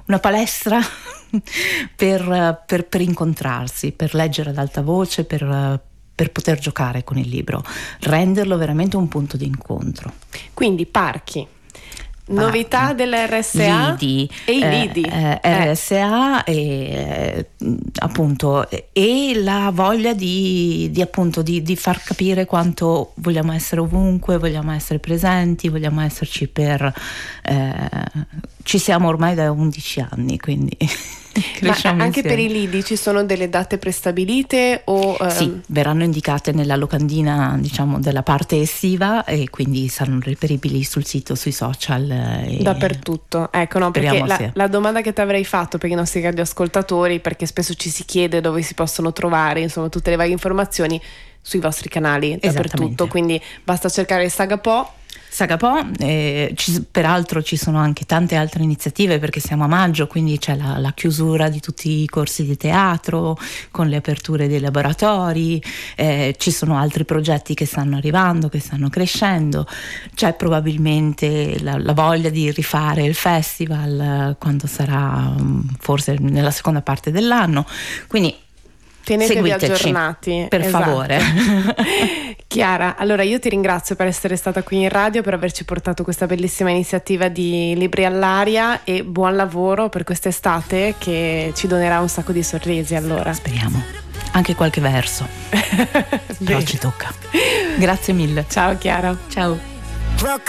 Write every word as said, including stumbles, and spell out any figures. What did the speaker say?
una palestra per, per, per incontrarsi, per leggere ad alta voce, per, per poter giocare con il libro, renderlo veramente un punto di incontro. Quindi parchi, novità dell'R S A, lidi, e i lidi, eh, eh, R S A e eh, appunto e la voglia di, di appunto di, di far capire quanto vogliamo essere ovunque, vogliamo essere presenti, vogliamo esserci per eh, ci siamo ormai da undici anni, quindi ma anche insieme. Per i lidi ci sono delle date prestabilite o ehm... sì, verranno indicate nella locandina, diciamo, della parte estiva, e quindi saranno reperibili sul sito, sui social e dappertutto. Ecco, no, perché la, la domanda che ti avrei fatto per i nostri radioascoltatori, perché spesso ci si chiede dove si possono trovare insomma tutte le varie informazioni sui vostri canali dappertutto, quindi basta cercare Saga Po. Saga Po, eh, ci, peraltro ci sono anche tante altre iniziative, perché siamo a maggio, quindi c'è la, la chiusura di tutti i corsi di teatro con le aperture dei laboratori, eh, ci sono altri progetti che stanno arrivando, che stanno crescendo, c'è probabilmente la, la voglia di rifare il festival quando sarà forse nella seconda parte dell'anno, quindi tenetevi aggiornati, per esatto. favore. Chiara, allora io ti ringrazio per essere stata qui in radio, per averci portato questa bellissima iniziativa di Libri all'aria, e buon lavoro per quest'estate che ci donerà un sacco di sorrisi. Allora speriamo, anche qualche verso però ci tocca. Grazie mille. Ciao Chiara. Ciao.